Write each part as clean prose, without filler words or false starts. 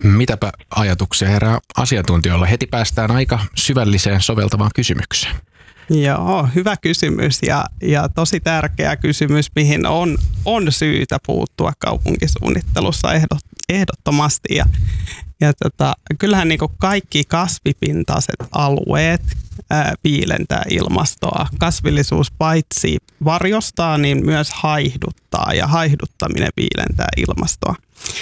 Mitäpä ajatuksia herää asiantuntijoilla? Heti päästään aika syvälliseen soveltavaan kysymykseen. Joo, hyvä kysymys ja tosi tärkeä kysymys, mihin on syytä puuttua kaupunkisuunnittelussa ehdottomasti. Kyllähän niin kuin kaikki kasvipintaiset alueet viilentää ilmastoa. Kasvillisuus paitsi varjostaa, niin myös haihduttaa ja haihduttaminen viilentää ilmastoa.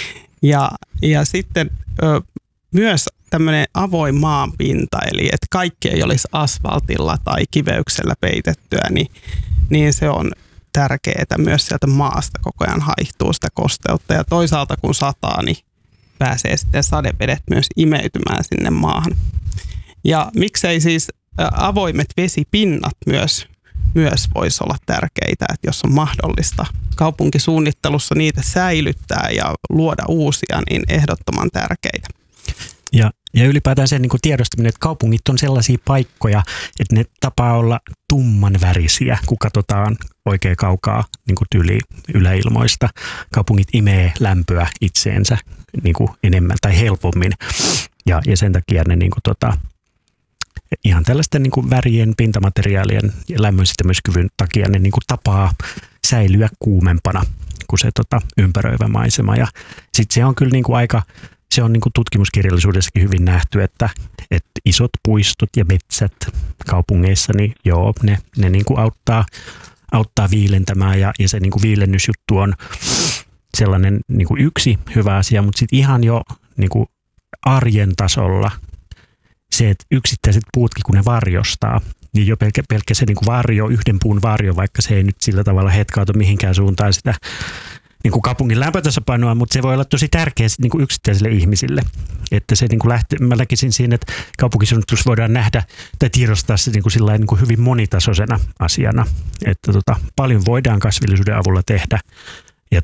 Ja sitten myös tämmöinen avoin maanpinta, eli että kaikki ei olisi asfaltilla tai kiveyksellä peitettyä, niin se on tärkeää myös sieltä maasta koko ajan haihtuu sitä kosteutta. Ja toisaalta kun sataa, niin pääsee sitten sadevedet myös imeytymään sinne maahan. Ja miksei siis avoimet vesipinnat myös voisi olla tärkeitä, että jos on mahdollista kaupunkisuunnittelussa niitä säilyttää ja luoda uusia, niin ehdottoman tärkeitä. Ja ylipäätään sen niin kuin tiedostaminen, että kaupungit on sellaisia paikkoja, että ne tapaa olla tummanvärisiä, kun katsotaan oikein kaukaa niin kuin tyyli yläilmoista. Kaupungit imee lämpöä itseensä niin kuin enemmän tai helpommin ja sen takia ne niin kuin ihan tällaisten niin kuin värien, pintamateriaalien ja lämmönsitämyskyvyn takia ne niin kuin tapaa säilyä kuumempana kuin se ympäröivä maisema. Ja sitten se on kyllä niin kuin se on niin kuin tutkimuskirjallisuudessakin hyvin nähty, että isot puistot ja metsät kaupungeissa, niin joo, ne niin kuin auttaa viilentämään ja se niin kuin viilennysjuttu on sellainen niin kuin yksi hyvä asia, mutta sitten ihan jo niin kuin arjen tasolla se, että yksittäiset puutkin, kun ne varjostaa, niin jo pelkkä se niin kuin varjo, yhden puun varjo, vaikka se ei nyt sillä tavalla hetkauta mihinkään suuntaan sitä niin kuin kaupungin lämpötasapainoa, mutta se voi olla tosi tärkeä niin kuin yksittäisille ihmisille. Että se niin kuin mä näkisin siinä, että kaupunkisuunnittelussa voidaan nähdä tai tiedostaa se niin kuin sillain, niin kuin hyvin monitasoisena asiana. Että paljon voidaan kasvillisuuden avulla tehdä ja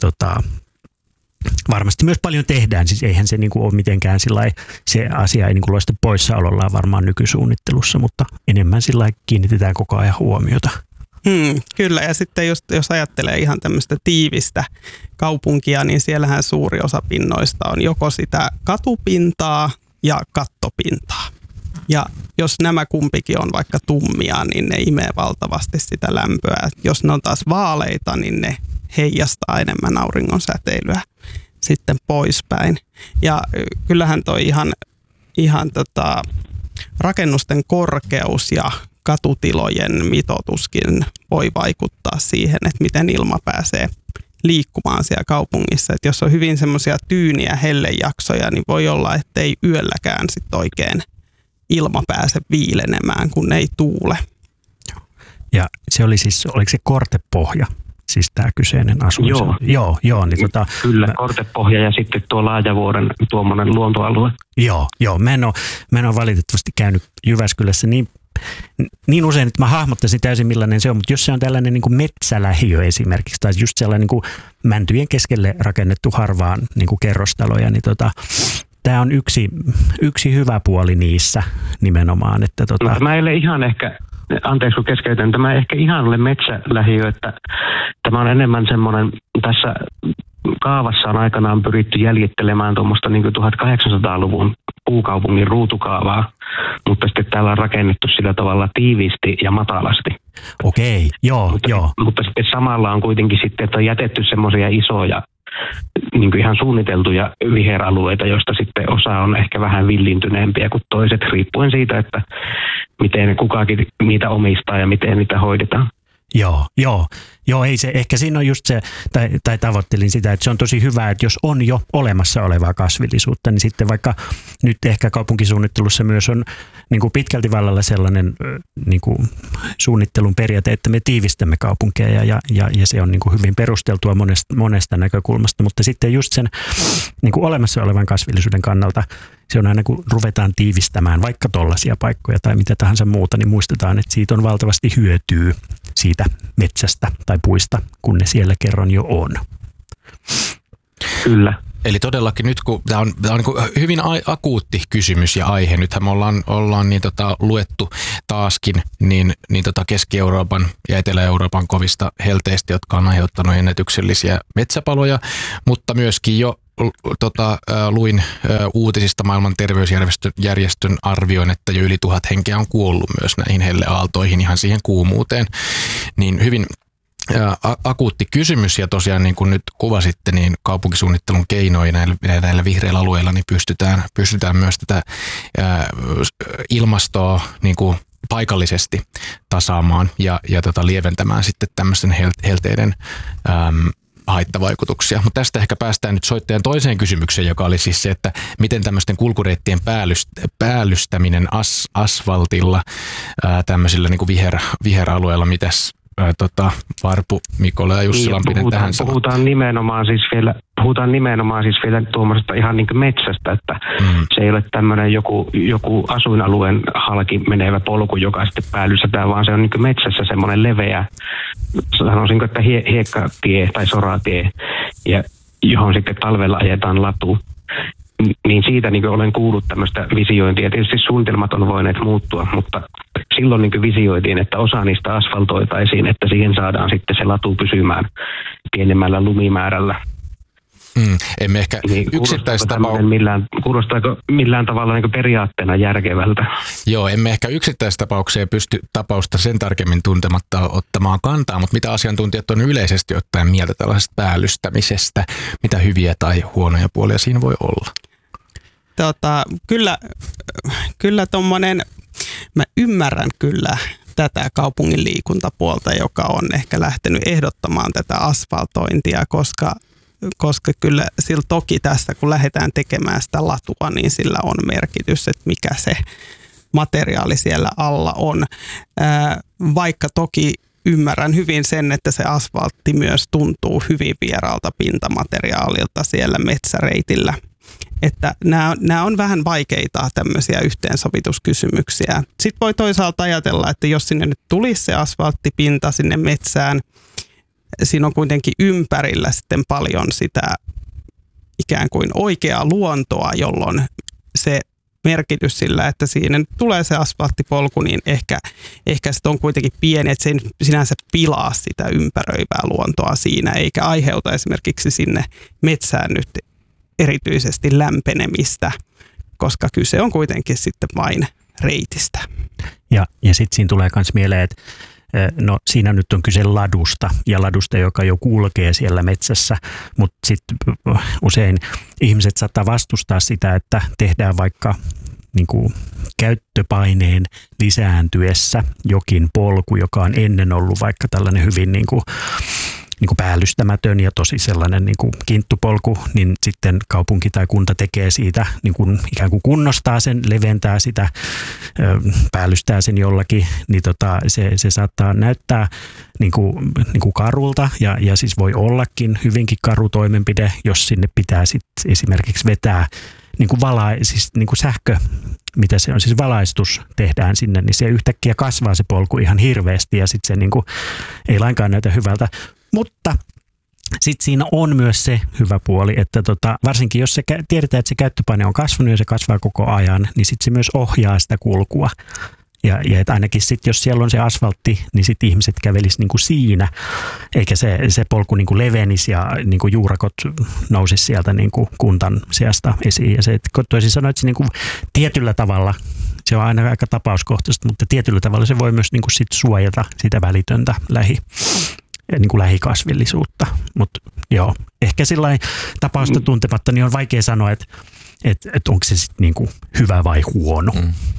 varmasti myös paljon tehdään. Siis eihän se niin kuin ole mitenkään sillain, se asia ei niin kuin loista poissaolollaan varmaan nykysuunnittelussa, mutta enemmän sillain kiinnitetään koko ajan huomiota. Kyllä, ja sitten jos ajattelee ihan tämmöistä tiivistä kaupunkia, niin siellähän suuri osa pinnoista on joko sitä katupintaa ja kattopintaa. Ja jos nämä kumpikin on vaikka tummia, niin ne imee valtavasti sitä lämpöä. Jos ne on taas vaaleita, niin ne heijastaa enemmän auringon säteilyä sitten poispäin. Ja kyllähän toi ihan rakennusten korkeus ja katutilojen mitoituskin voi vaikuttaa siihen, että miten ilma pääsee liikkumaan siellä kaupungissa. Että jos on hyvin semmoisia tyyniä hellejaksoja, niin voi olla, ettei yölläkään sit oikein ilma pääse viilenemään, kun ei tuule. Ja se oli siis, oliko se kortepohja? Siis tämä kyseinen asumis. Joo. Niin Kyllä, kortepohja ja sitten tuo Laajavuoren tuommoinen luontoalue. Joo. Mä en ole valitettavasti käynyt Jyväskylässä niin usein, että mä hahmottaisin täysin millainen se on, mutta jos se on tällainen niin kuin metsälähiö esimerkiksi, tai just sellainen niin kuin mäntyjen keskelle rakennettu harvaan niin kuin kerrostaloja, niin tämä on yksi hyvä puoli niissä nimenomaan. Että No, tämä ei ole ihan ehkä, anteeksi kun keskeytän, tämä ei ehkä ihan ole metsälähiö, että tämä on enemmän semmoinen, tässä kaavassa on aikanaan pyritty jäljittelemään tuommoista niin kuin 1800-luvun puukaupungin ruutukaavaa, mutta sitten täällä on rakennettu sillä tavalla tiiviisti ja matalasti. Okei, joo. Mutta sitten samalla on kuitenkin sitten, että on jätetty semmoisia isoja, niin kuin ihan suunniteltuja viheralueita, joista sitten osa on ehkä vähän villintyneempiä kuin toiset, riippuen siitä, että miten kukakin niitä omistaa ja miten niitä hoidetaan. Joo, ei se, ehkä siinä on just se, tai tavoittelin sitä, että se on tosi hyvä, että jos on jo olemassa olevaa kasvillisuutta, niin sitten vaikka nyt ehkä kaupunkisuunnittelussa myös on niin kuin pitkälti vallalla sellainen niin kuin suunnittelun periaate, että me tiivistämme kaupunkeja ja se on niin kuin hyvin perusteltua monesta näkökulmasta, mutta sitten just sen niin kuin olemassa olevan kasvillisuuden kannalta se on aina kun ruvetaan tiivistämään vaikka tollaisia paikkoja tai mitä tahansa muuta, niin muistetaan, että siitä on valtavasti hyötyä siitä metsästä tai puista, kun ne siellä kerran jo on. Kyllä. Eli todellakin nyt, kun tämä on niin hyvin akuutti kysymys ja aihe, nythän me ollaan luettu taaskin Keski-Euroopan ja Etelä-Euroopan kovista helteistä, jotka on aiheuttanut ennätyksellisiä metsäpaloja, mutta myöskin jo luin uutisista Maailman terveysjärjestön arvioin, että jo yli 1000 henkeä on kuollut myös näihin helleaaltoihin, ihan siihen kuumuuteen. Niin hyvin akuutti kysymys, ja tosiaan niin kuin nyt kuvasitte, niin kaupunkisuunnittelun keinoin näillä vihreillä alueilla niin pystytään myös tätä ilmastoa niin kuin paikallisesti tasaamaan ja lieventämään sitten tämmöisten helteiden haittavaikutuksia. Mutta tästä ehkä päästään nyt soittajan toiseen kysymykseen, joka oli siis se, että miten tämmöisten kulkureittien päällystäminen asfaltilla tämmöisillä niin kuin viheralueilla, mitäs Varpu, Mikola ja Jussi Lampinen tähän sanoo? Puhutaan nimenomaan siis vielä tuommoisesta ihan niin kuin metsästä, että se ei ole tämmöinen joku asuinalueen halki menevä polku, joka sitten päällystetään, vaan se on niin kuin metsässä semmoinen leveä, sanoisinko, että hiekkatie tai soratie, ja johon sitten talvella ajetaan latu. Niin siitä niin olen kuullut tämmöistä visiointia. Tietysti suunnitelmat on voineet muuttua, mutta silloin niin visioitiin, että osa niistä asfaltoitaisiin, että siihen saadaan sitten se latu pysymään pienemmällä lumimäärällä. Emme ehkä kuulostaako millään tavalla niin periaatteena järkevältä? Joo, emme ehkä yksittäistapaukseen pysty tapausta sen tarkemmin tuntematta ottamaan kantaa, mutta mitä asiantuntijat on yleisesti ottaen mieltä tällaisesta päällystämisestä? Mitä hyviä tai huonoja puolia siinä voi olla? Kyllä tommonen, mä ymmärrän kyllä tätä kaupungin liikuntapuolta, joka on ehkä lähtenyt ehdottamaan tätä asfaltointia, koska kyllä sillä toki tässä, kun lähdetään tekemään sitä latua, niin sillä on merkitys, että mikä se materiaali siellä alla on. Vaikka toki ymmärrän hyvin sen, että se asfaltti myös tuntuu hyvin vieraalta pintamateriaalilta siellä metsäreitillä. Että nämä on vähän vaikeita tämmöisiä yhteensovituskysymyksiä. Sitten voi toisaalta ajatella, että jos sinne nyt tulisi se asfalttipinta sinne metsään, siinä on kuitenkin ympärillä sitten paljon sitä ikään kuin oikeaa luontoa, jolloin se merkitys sillä, että siinä nyt tulee se asfalttipolku, niin ehkä se on kuitenkin pieni, että se ei sinänsä pilaa sitä ympäröivää luontoa siinä, eikä aiheuta esimerkiksi sinne metsään nyt erityisesti lämpenemistä, koska kyse on kuitenkin sitten vain reitistä. Ja sitten siinä tulee myös mieleen, että no siinä nyt on kyse ladusta, ja ladusta, joka jo kulkee siellä metsässä, mutta sitten usein ihmiset saattaa vastustaa sitä, että tehdään vaikka niin kuin käyttöpaineen lisääntyessä jokin polku, joka on ennen ollut vaikka tällainen hyvin niin kuin päällystämätön ja tosi sellainen niin kuin kinttupolku, niin sitten kaupunki tai kunta tekee siitä, niin kuin ikään kuin kunnostaa sen, leventää sitä, päällystää sen jollakin, niin se saattaa näyttää niin kuin karulta ja siis voi ollakin hyvinkin karu toimenpide, jos sinne pitää sitten esimerkiksi vetää niin kuin sähkö, mitä se on, siis valaistus tehdään sinne, niin se yhtäkkiä kasvaa se polku ihan hirveästi ja sitten se niin kuin ei lainkaan näytä hyvältä. Mutta sitten siinä on myös se hyvä puoli, että varsinkin jos se tiedetään, että se käyttöpaine on kasvanut ja se kasvaa koko ajan, niin sitten se myös ohjaa sitä kulkua. Ja että ainakin sitten, jos siellä on se asfaltti, niin sitten ihmiset kävelisivät niin kuin siinä, eikä se polku niin kuin levenisi ja niin kuin juurakot nousisi sieltä niin kuin kuntan seasta esiin. Ja se, toisin sanoen, että se niin kuin tietyllä tavalla, se on aina aika tapauskohtaista, mutta tietyllä tavalla se voi myös niin kuin sit suojata sitä välitöntä niin kuin lähikasvillisuutta. Mutta joo, ehkä sillain tapausta tuntematta, niin on vaikea sanoa, että onko se sitten niin kuin hyvä vai huono.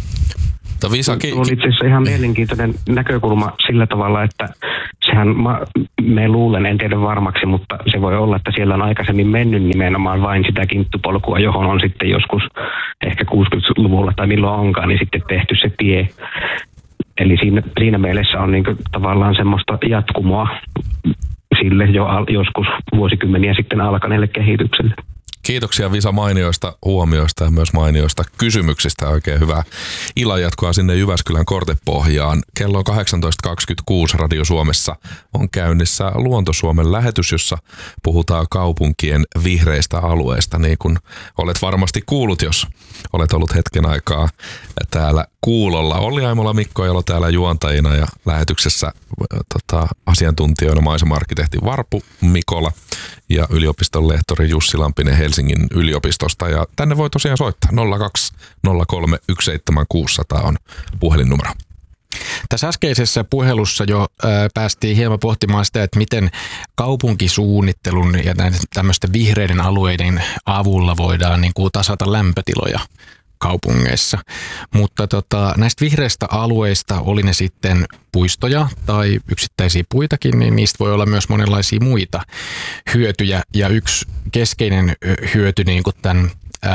Oli itse asiassa ihan mielenkiintoinen näkökulma sillä tavalla, että sehän me luulen, en tiedä varmaksi, mutta se voi olla, että siellä on aikaisemmin mennyt nimenomaan vain sitä kinttupolkua, johon on sitten joskus ehkä 60-luvulla tai milloin onkaan, niin sitten tehty se tie. Eli siinä mielessä on niin kuin tavallaan semmoista jatkumoa sille jo joskus vuosikymmeniä sitten alkaneelle kehitykselle. Kiitoksia Visa mainioista huomioista ja myös mainioista kysymyksistä. Oikein hyvää illanjatkoa sinne Jyväskylän Kortepohjaan. Kello on 18.26 Radio Suomessa on käynnissä Luonto-Suomen lähetys, jossa puhutaan kaupunkien vihreistä alueista, niin kuin olet varmasti kuullut, jos olet ollut hetken aikaa täällä kuulolla. Olli Aimola, Mikko Elo täällä juontajina ja lähetyksessä asiantuntijoina maisema-arkkitehti Varpu Mikola ja yliopiston lehtori Jussi Lampinen Helsingin yliopistosta. Ja tänne voi tosiaan soittaa 0203 17600 on puhelinnumero. Tässä äskeisessä puhelussa jo päästiin hieman pohtimaan sitä, että miten kaupunkisuunnittelun ja tämmöisten vihreiden alueiden avulla voidaan niin kuin tasata lämpötiloja kaupungeissa. Mutta näistä vihreistä alueista, oli ne sitten puistoja tai yksittäisiä puitakin, niin niistä voi olla myös monenlaisia muita hyötyjä. Ja yksi keskeinen hyöty niin kuin tämän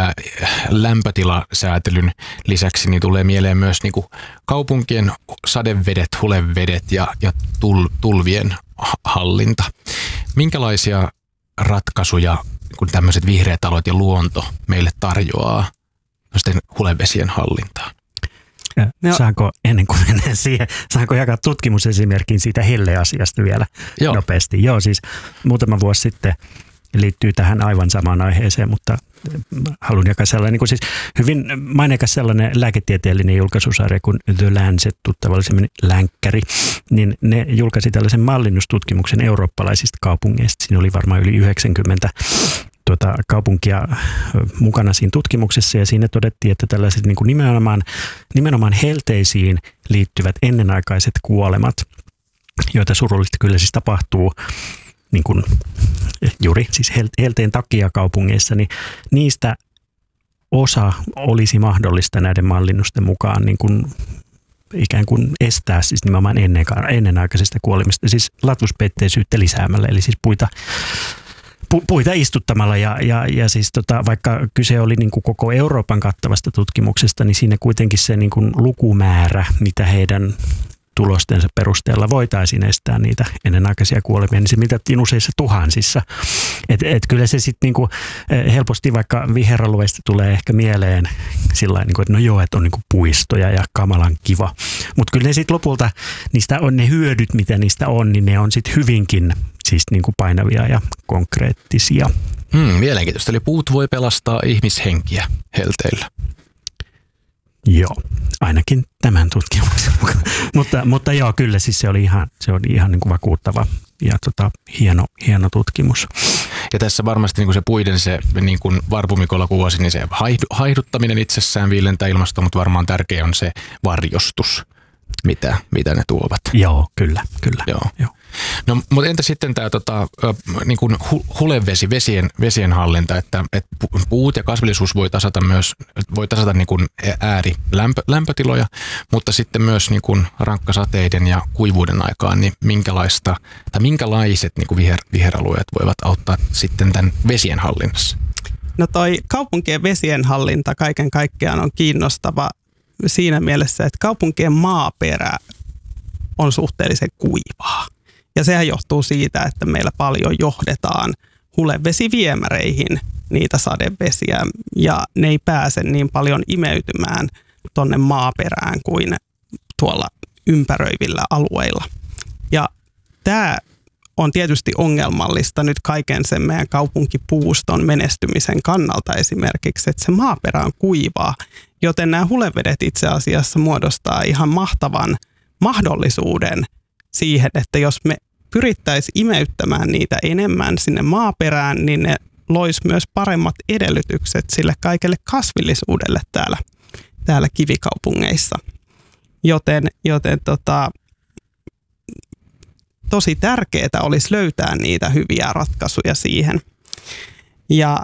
lämpötilasäätelyn lisäksi niin tulee mieleen myös niin kuin kaupunkien sadevedet, hulevedet ja tulvien hallinta. Minkälaisia ratkaisuja kun tämmöiset vihreät alueet ja luonto meille tarjoaa hulevesien hallintaan? Saanko, ennen kuin mennään siihen, saanko jakaa tutkimusesimerkin siitä helleasiasta vielä nopeasti? Joo, siis muutama vuosi sitten liittyy tähän aivan samaan aiheeseen, mutta haluan jakaa sellainen, niin kuin siis hyvin maineikas sellainen lääketieteellinen julkaisusarja kuin The Lancet, tuttavallisemmin länkkäri, niin ne julkaisi tällaisen mallinnustutkimuksen eurooppalaisista kaupungeista. Siinä oli varmaan yli 90 kaupunkia mukana siinä tutkimuksessa ja siinä todettiin, että tällaiset niin kuin nimenomaan helteisiin liittyvät ennenaikaiset kuolemat, joita surullisesti kyllä siis tapahtuu niin kuin juuri siis helteen takia kaupungeissa, niin niistä osa olisi mahdollista näiden mallinnusten mukaan niin kuin ikään kuin estää siis nimenomaan ennenaikaisesta kuolemista, siis latuspetteisyyttä lisäämällä, eli siis puita istuttamalla ja siis vaikka kyse oli niin kuin koko Euroopan kattavasta tutkimuksesta, niin siinä kuitenkin se niin kuin lukumäärä, mitä heidän tulostensa perusteella voitaisiin estää niitä ennenaikaisia kuolemia, niin se mitattiin useissa tuhansissa. Et kyllä se sitten niinku helposti vaikka viheralueista tulee ehkä mieleen sillain, niinku, että no joo, että on niinku puistoja ja kamalan kiva. Mutta kyllä ne sitten lopulta, niistä on ne hyödyt, mitä niistä on, niin ne on sitten hyvinkin siis niinku painavia ja konkreettisia. Mielenkiintoista. Eli puut voi pelastaa ihmishenkiä helteillä. Joo, ainakin tämän tutkimuksen mukaan. mutta joo, kyllä siis se oli ihan niin kuin vakuuttava ja hieno tutkimus. Ja tässä varmasti niin kuin se puiden, se niin kuin Varpu Mikola kuvasi, niin se haihduttaminen itsessään viilentää ilmastoa, mutta varmaan tärkeä on se varjostus, mitä ne tuovat. Joo, kyllä. Joo. No, mutta entä sitten tämä niin kuin hulevesi, vesien hallinta, että puut ja kasvillisuus voi tasata niin kuin äärilämpötiloja, mutta sitten myös niin kuin rankkasateiden ja kuivuuden aikaan, niin minkälaiset niin kuin viheralueet voivat auttaa sitten tämän vesien hallinnassa? No toi kaupunkien vesien hallinta kaiken kaikkiaan on kiinnostava siinä mielessä, että kaupunkien maaperä on suhteellisen kuivaa. Ja sehän johtuu siitä, että meillä paljon johdetaan hulevesiviemäreihin niitä sadevesiä ja ne ei pääse niin paljon imeytymään tonne maaperään kuin tuolla ympäröivillä alueilla. Ja tämä on tietysti ongelmallista nyt kaiken sen meidän kaupunkipuuston menestymisen kannalta esimerkiksi, että se maaperä on kuivaa, joten nämä hulevedet itse asiassa muodostaa ihan mahtavan mahdollisuuden siihen, että jos me pyrittäisiin imeyttämään niitä enemmän sinne maaperään, niin ne loisi myös paremmat edellytykset sille kaikelle kasvillisuudelle täällä kivikaupungeissa. Joten tosi tärkeää olisi löytää niitä hyviä ratkaisuja siihen. Ja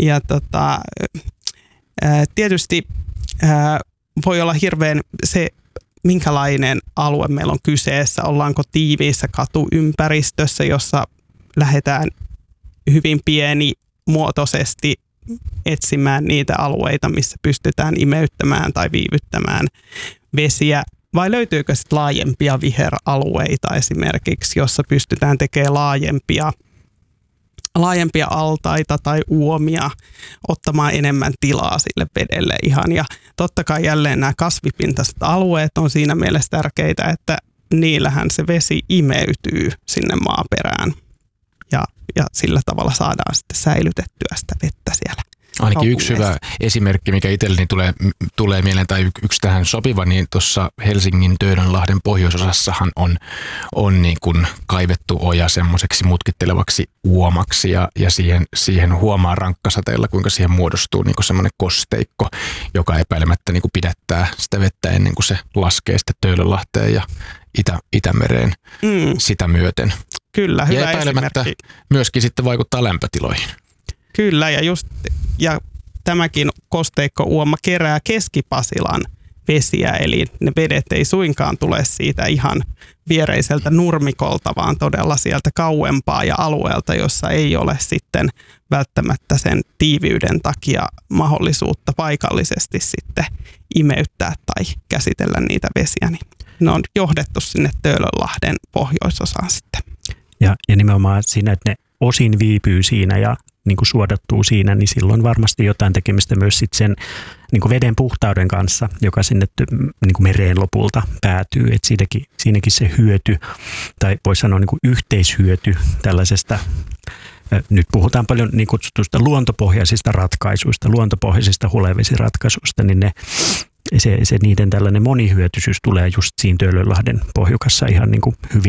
tietysti voi olla hirveän se, minkälainen alue meillä on kyseessä. Ollaanko tiiviissä katuympäristössä, jossa lähdetään hyvin pienimuotoisesti etsimään niitä alueita, missä pystytään imeyttämään tai viivyttämään vesiä. Vai löytyykö sitten laajempia viheralueita esimerkiksi, jossa pystytään tekemään laajempia altaita tai uomia, ottamaan enemmän tilaa sille vedelle ihan. Ja totta kai jälleen nämä kasvipintaiset alueet on siinä mielessä tärkeitä, että niillähän se vesi imeytyy sinne maaperään ja sillä tavalla saadaan sitten säilytettyä sitä vettä siellä Ainakin yksi hyvä esimerkki, mikä itselleni tulee mieleen, tai yksi tähän sopiva, niin tuossa Helsingin Töölönlahden pohjoisosassahan on niin kuin kaivettu oja semmoiseksi mutkittelevaksi uomaksi, ja siihen huomaa rankkasateella, kuinka siihen muodostuu niin kuin semmoinen kosteikko, joka epäilemättä niin kuin pidättää sitä vettä ennen kuin se laskee sitten Töölönlahteen ja Itämereen sitä myöten. Kyllä, hyvä ja epäilemättä esimerkki. Myöskin sitten vaikuttaa lämpötiloihin. Kyllä, ja tämäkin kosteikkouoma kerää Keski-Pasilan vesiä, eli ne vedet ei suinkaan tule siitä ihan viereiseltä nurmikolta, vaan todella sieltä kauempaa ja alueelta, jossa ei ole sitten välttämättä sen tiiviyden takia mahdollisuutta paikallisesti sitten imeyttää tai käsitellä niitä vesiä. Niin ne on johdettu sinne Töölönlahden pohjoisosaan sitten. Ja nimenomaan siinä, että ne osin viipyy siinä ja niin kuin suodattuu siinä, niin silloin varmasti jotain tekemistä myös sit sen niin kuin veden puhtauden kanssa, joka sinne niin kuin mereen lopulta päätyy. Et siinäkin se hyöty, tai voi sanoa niin kuin yhteishyöty tällaisesta, nyt puhutaan paljon niin kutsutusta luontopohjaisista ratkaisuista, luontopohjaisista hulevesiratkaisuista, niin se niiden tällainen monihyötyisyys tulee just siinä Töölönlahden pohjukassa ihan niin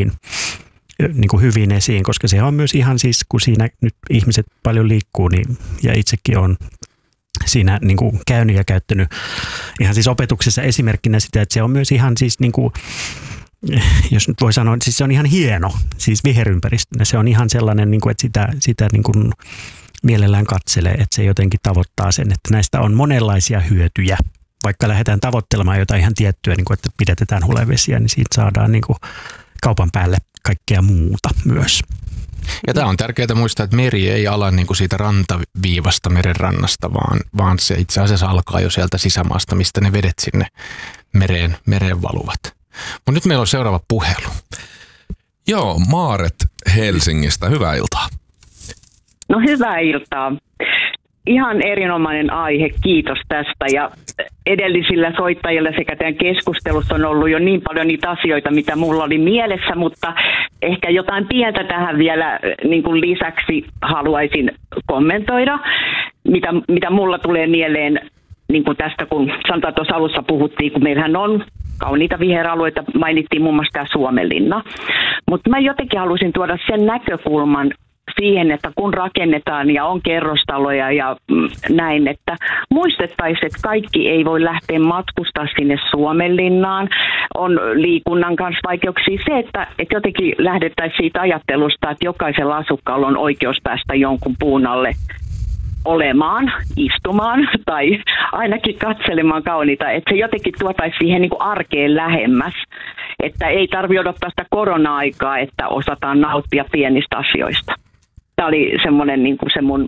kuin hyvin esiin, koska se on myös ihan siis, kun siinä nyt ihmiset paljon liikkuu, niin, ja itsekin on siinä niin kuin käynyt ja käyttänyt ihan siis opetuksessa esimerkkinä sitä, että se on myös ihan siis niin kuin, jos nyt voi sanoa, siis se on ihan hieno, siis viherympäristönä. Se on ihan sellainen, niin kuin, että sitä niin kuin mielellään katselee, että se jotenkin tavoittaa sen, että näistä on monenlaisia hyötyjä. Vaikka lähdetään tavoittelemaan jotain ihan tiettyä, niin kuin, että pidätetään hulevesiä, niin siitä saadaan niin kuin kaupan päälle kaikkea muuta myös. Ja tämä on tärkeää muistaa, että meri ei ala niin kuin siitä rantaviivasta merenrannasta, vaan se itse asiassa alkaa jo sieltä sisämaasta, mistä ne vedet sinne mereen valuvat. Mutta nyt meillä on seuraava puhelu. Joo, Maaret Helsingistä. Hyvää iltaa. No hyvää iltaa. Ihan erinomainen aihe, kiitos tästä. Ja edellisillä soittajilla sekä tämän keskustelussa on ollut jo niin paljon niitä asioita, mitä mulla oli mielessä, mutta ehkä jotain pientä tähän vielä niin kuin lisäksi haluaisin kommentoida, mitä mulla tulee mieleen niin kuin tästä, kun sanotaan tuossa alussa puhuttiin, kun meillähän on kauniita viheralueita, mainittiin muun muassa tämä Suomenlinna. Mutta mä jotenkin haluaisin tuoda sen näkökulman siihen, että kun rakennetaan ja on kerrostaloja ja näin, että muistettaisiin, että kaikki ei voi lähteä matkustaa sinne Suomenlinnaan. On liikunnan kanssa vaikeuksia se, että jotenkin lähdettäisiin siitä ajattelusta, että jokaisella asukkaalla on oikeus päästä jonkun puun alle olemaan, istumaan tai ainakin katselemaan kauniita, että se jotenkin tuotaisi siihen niin kuin arkeen lähemmäs, että ei tarvitse odottaa sitä korona-aikaa, että osataan nauttia pienistä asioista. Tämä oli semmoinen niin kuin se mun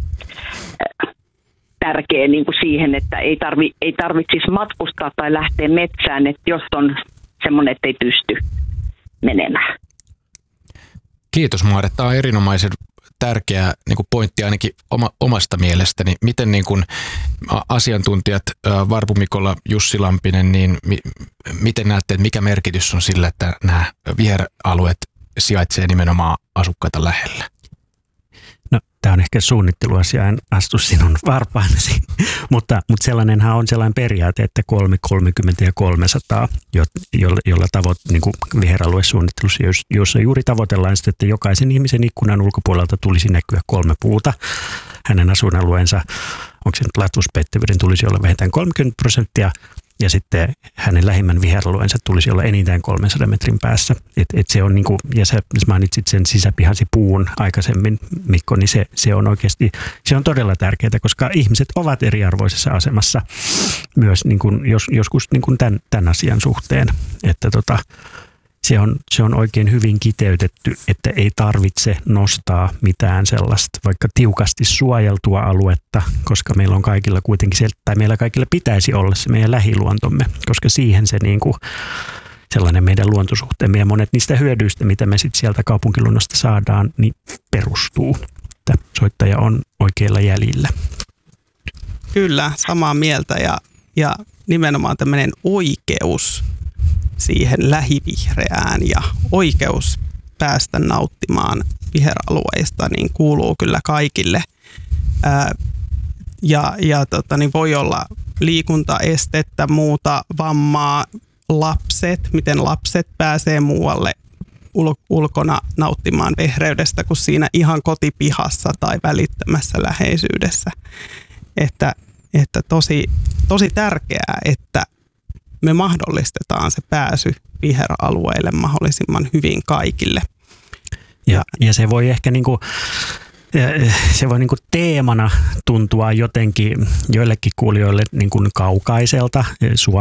tärkeä niin kuin siihen, että ei tarvitsisi matkustaa tai lähteä metsään, että jos on semmoinen, että ei pysty menemään. Kiitos Maaret. Tämä on erinomaisen tärkeä niin kuin pointti ainakin omasta mielestäni. Miten niin kuin asiantuntijat Varpu Mikola, Jussi Lampinen, niin miten näette, että mikä merkitys on sillä, että nämä viheralueet sijaitsee nimenomaan asukkaita lähellä? No, tämä on ehkä suunnitteluasia, en astu sinun varpaanesi, mutta sellainenhan on sellainen periaate, että 3, 30 ja 300, jolla niin kuin viheraluesuunnittelussa, jossa juuri tavoitellaan sitä, että jokaisen ihmisen ikkunan ulkopuolelta tulisi näkyä 3 puuta. Hänen asuinalueensa, onko se nyt latuspeitteyden, tulisi olla vähintään 30%, ja sitten hänen lähimmän viheralueensa tulisi olla enintään 300 metrin päässä. Et se on niin kuin, ja sä mainitsit sen sisäpihasi puun aikaisemmin, Mikko, niin se on oikeasti, se on todella tärkeää, koska ihmiset ovat eriarvoisessa asemassa myös niin kuin, joskus niin kuin tämän asian suhteen, että se on oikein hyvin kiteytetty, että ei tarvitse nostaa mitään sellaista vaikka tiukasti suojeltua aluetta, koska meillä on kaikilla kuitenkin, tai meillä kaikilla pitäisi olla se meidän lähiluontomme, koska siihen se niin kuin sellainen meidän luontosuhteemme ja monet niistä hyödyistä, mitä me sitten sieltä kaupunkiluonnosta saadaan, niin perustuu. Että soittaja on oikeilla jäljillä. Kyllä, samaa mieltä ja nimenomaan tämmöinen oikeus siihen lähivihreään ja oikeus päästä nauttimaan viheralueista niin kuuluu kyllä kaikille. niin voi olla liikuntaestettä, muuta vammaa, lapset, miten lapset pääsee muualle ulkona nauttimaan vehreydestä kuin siinä ihan kotipihassa tai välittömässä läheisyydessä. Että tosi tärkeää, että me mahdollistetaan se pääsy viheralueille mahdollisimman hyvin kaikille. Ja se voi ehkä se voi teemana tuntua jotenkin joillekin kuulijoille kaukaiselta.